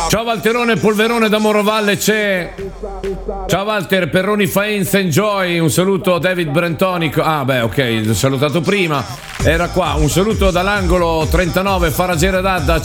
Ciao Valterone Polverone da Morovalle c'è. Ciao Walter, Perroni Faenza Enjoy, un saluto a David Brentonico. Ah beh, ok, l'ho salutato prima. Era qua, un saluto dall'angolo 39 Faragere Dadda.